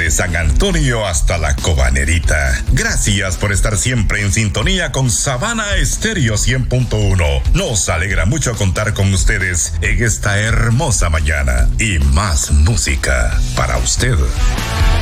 desde San Antonio hasta la Cobanerita. Gracias por estar siempre en sintonía con Sabana Estéreo 100.1. Nos alegra mucho contar con ustedes en esta hermosa mañana y más música para usted.